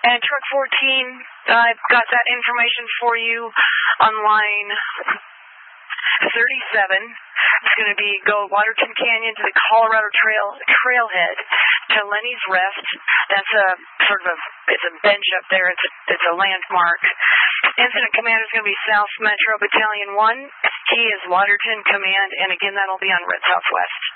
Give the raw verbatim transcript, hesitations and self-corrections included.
And Truck fourteen, I've got that information for you on line thirty-seven. It's going to be go Waterton Canyon to the Colorado Trail trailhead to Lenny's Rest. That's a sort of a it's a bench up there. It's a, it's a landmark. Incident commander is going to be South Metro Battalion One. He is Waterton Command, and again that'll be on Red Southwest.